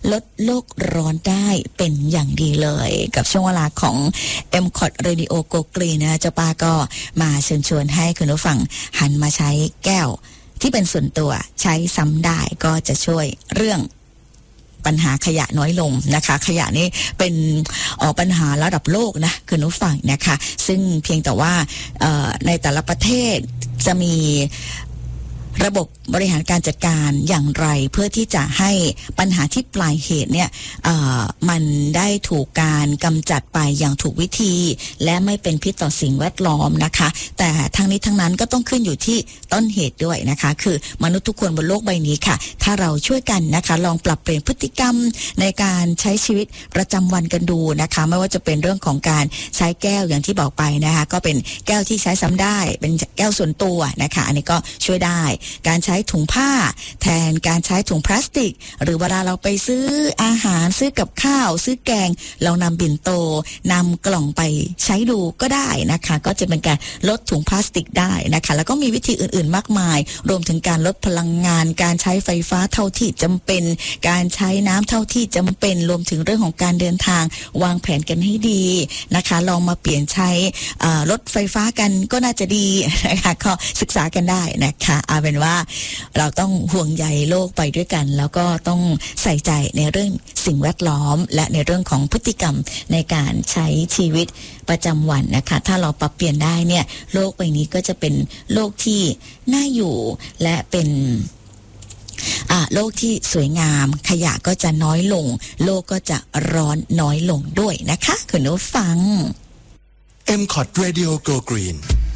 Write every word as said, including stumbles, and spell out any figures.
ลดโลกร้อนได้เป็นอย่างดีเลยกับช่วงเวลาของ เอ็ม คอท Radio Go Green นะเจ้าป้าก็มาเชิญชวนให้คุณผู้ฟังหันมาใช้แก้วที่เป็นส่วนตัวใช้ซ้ำได้ก็จะช่วยเรื่องปัญหาขยะน้อยลงนะคะขยะนี่เป็นออปัญหาระดับโลกนะคุณผู้ฟังนะคะซึ่งเพียงแต่ว่าในแต่ละประเทศจะมีระบบบริหารการจัดการอย่างไรเพื่อที่จะให้ปัญหาที่ปลายเหตุเนี่ยมันได้ถูกการกำจัดไปอย่างถูกวิธีและไม่เป็นพิษต่อสิ่งแวดล้อมนะคะแต่ทั้งนี้ทั้งนั้นก็ต้องขึ้นอยู่ที่ต้นเหตุด้วยนะคะคือมนุษย์ทุกคนบนโลกใบนี้ค่ะถ้าเราช่วยกันนะคะลองปรับเปลี่ยนพฤติกรรมในการใช้ชีวิตประจำวันกันดูนะคะไม่ว่าจะเป็นเรื่องของการใช้แก้วอย่างที่บอกไปนะคะก็เป็นแก้วที่ใช้ซ้ำได้เป็นแก้วส่วนตัวนะคะอันนี้ก็ช่วยได้การใช้ถุงผ้าแทนการใช้ถุงพลาสติกหรือเวลาเราไปซื้ออาหารซื้อกับข้าวซื้อแกงเรานำบินโตนำกล่องไปใช้ดูก็ได้นะคะก็จะเป็นการลดถุงพลาสติกได้นะคะแล้วก็มีวิธีอื่นๆมากมายรวมถึงการลดพลังงานการใช้ไฟฟ้าเท่าที่จำเป็นการใช้น้ำเท่าที่จำเป็นรวมถึงเรื่องของการเดินทางวางแผนกันให้ดีนะคะลองมาเปลี่ยนใช้รถไฟฟ้ากันก็น่าจะดีนะคะก็ศึกษากันได้นะคะเอาเป็นว่าเราต้องห่วงใยโลกไปด้วยกันแล้วก็ต้องใส่ใจในเรื่องสิ่งแวดล้อมและในเรื่องของพฤติกรรมในการใช้ชีวิตประจำวันนะคะถ้าเราปรับเปลี่ยนได้เนี่ยโลกใบนี้ก็จะเป็นโลกที่น่าอยู่และเป็นอ่าโลกที่สวยงามขยะก็จะน้อยลงโลกก็จะร้อนน้อยลงด้วยนะคะคุณผู้ฟังเอ็ม คอท Radio Go Green